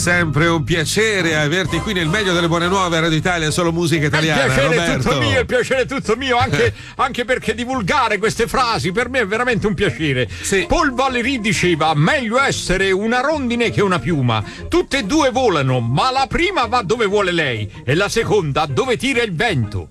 sempre un piacere averti qui nel meglio delle buone nuove a Radio Italia, solo musica italiana. Il piacere è Roberto. tutto mio, il piacere è tutto mio, anche perché divulgare queste frasi per me è veramente un piacere. Sì. Paul Valéry diceva: meglio essere una rondine che una piuma. Tutte e due volano, ma la prima va dove vuole lei e la seconda dove tira il vento.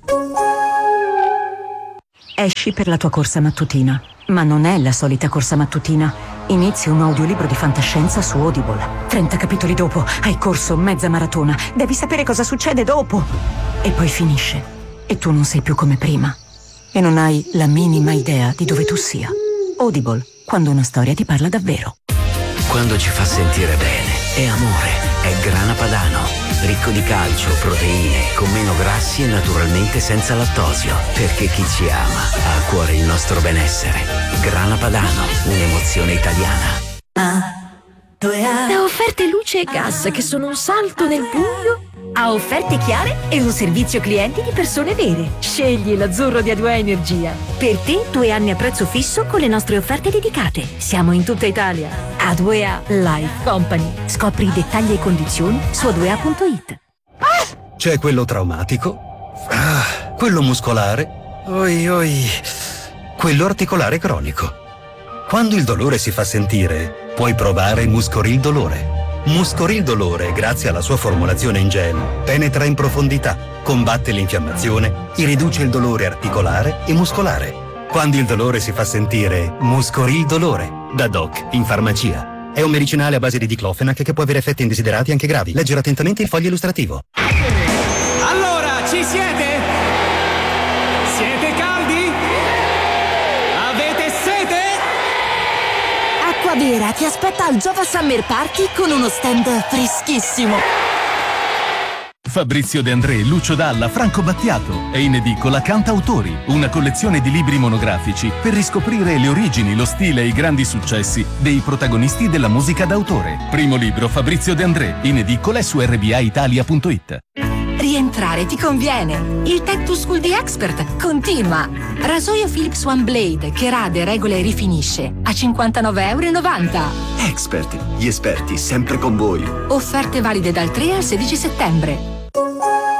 Esci per la tua corsa mattutina, ma non è la solita corsa mattutina. Inizi un audiolibro di fantascienza su Audible. 30 capitoli dopo hai corso mezza maratona. Devi sapere cosa succede dopo. E poi finisce. E tu non sei più come prima. E non hai la minima idea di dove tu sia. Audible, quando una storia ti parla davvero. Quando ci fa sentire bene, è amore, è Grana Padano. Ricco di calcio, proteine, con meno grassi e naturalmente senza lattosio. Perché chi ci ama ha a cuore il nostro benessere. Grana Padano, un'emozione italiana. Da offerte luce e gas che sono un salto nel buio a offerte chiare e un servizio clienti di persone vere. Scegli l'azzurro di A2A Energia. Per te 2 anni a prezzo fisso con le nostre offerte dedicate. Siamo in tutta Italia. A2A Life Company. Scopri i dettagli e condizioni su a2a.it. C'è quello traumatico, quello muscolare, quello articolare cronico. Quando il dolore si fa sentire, puoi provare Muscoril Dolore. Muscoril Dolore, grazie alla sua formulazione in gel, penetra in profondità, combatte l'infiammazione e riduce il dolore articolare e muscolare. Quando il dolore si fa sentire, Muscoril Dolore, da Doc in farmacia. È un medicinale a base di diclofenac che può avere effetti indesiderati anche gravi. Leggere attentamente il foglio illustrativo. Allora, ci siete? Siete caldi? Avete sete? Acquavera ti aspetta al Jova Summer Party con uno stand freschissimo. Fabrizio De André, Lucio Dalla, Franco Battiato e in edicola Cantautori, una collezione di libri monografici per riscoprire le origini, lo stile e i grandi successi dei protagonisti della musica d'autore. Primo libro Fabrizio De André, in edicola e su rbaitalia.it. Rientrare ti conviene. Il Tech to School di Expert continua. Rasoio Philips One Blade che rade, regola e rifinisce a €59,90. Expert, gli esperti sempre con voi. Offerte valide dal 3 al 16 settembre.